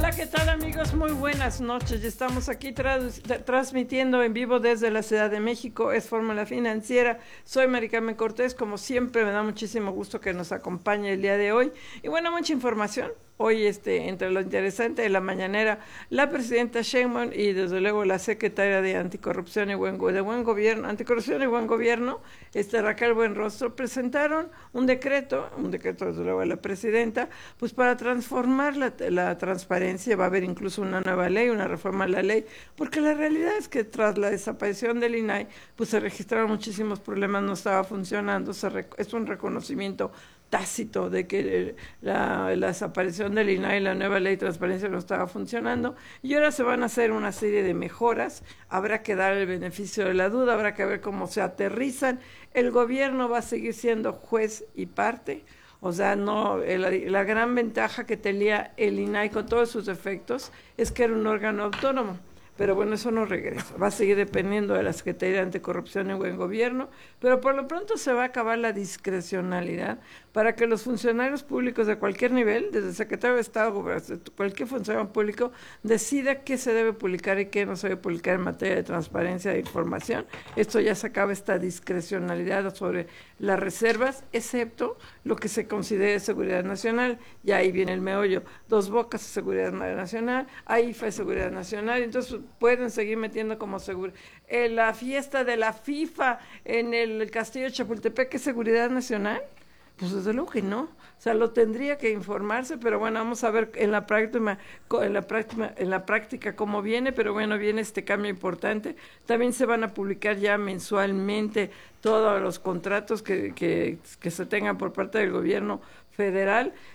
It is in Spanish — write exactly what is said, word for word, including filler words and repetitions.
Hola, ¿qué tal amigos? Muy buenas noches. Ya estamos aquí trans transmitiendo en vivo desde la Ciudad de México. Es Fórmula Financiera. Soy Mari Carmen Cortés. Como siempre, me da muchísimo gusto que nos acompañe el día de hoy. Y bueno, mucha información. Hoy, este, entre lo interesante de la mañanera, la presidenta Sheinbaum y desde luego la secretaria de Anticorrupción y Buen, de Buen Gobierno, Anticorrupción y Buen Gobierno, este, Raquel Buenrostro, presentaron un decreto, un decreto desde luego de la presidenta, pues para transformar la, la transparencia. Va a haber incluso una nueva ley, una reforma a la ley, porque la realidad es que tras la desaparición del I N A I, pues se registraron muchísimos problemas, no estaba funcionando, se es un reconocimiento tácito de que la, la desaparición del I N A I y la nueva ley de transparencia no estaba funcionando, y ahora se van a hacer una serie de mejoras. Habrá que dar el beneficio de la duda, habrá que ver cómo se aterrizan. El gobierno va a seguir siendo juez y parte, o sea, no, el, la gran ventaja que tenía el I N A I con todos sus defectos es que era un órgano autónomo. Pero bueno, eso no regresa, va a seguir dependiendo de la Secretaría de Anticorrupción y Buen Gobierno, pero por lo pronto se va a acabar la discrecionalidad para que los funcionarios públicos de cualquier nivel, desde el secretario de Estado, cualquier funcionario público, decida qué se debe publicar y qué no se debe publicar en materia de transparencia de información. Esto ya se acaba, esta discrecionalidad sobre las reservas, excepto lo que se considere seguridad nacional. Y ahí viene el meollo: Dos Bocas es seguridad nacional, A I F A es seguridad nacional, entonces pueden seguir metiendo como seguridad. Eh, la fiesta de la FIFA en el Castillo de Chapultepec es seguridad nacional. Pues desde luego que no, o sea, lo tendría que informarse, pero bueno, vamos a ver en la práctica, en la práctica, en la práctica cómo viene, pero bueno, viene este cambio importante. También se van a publicar ya mensualmente todos los contratos que, que, que se tengan por parte del gobierno federal.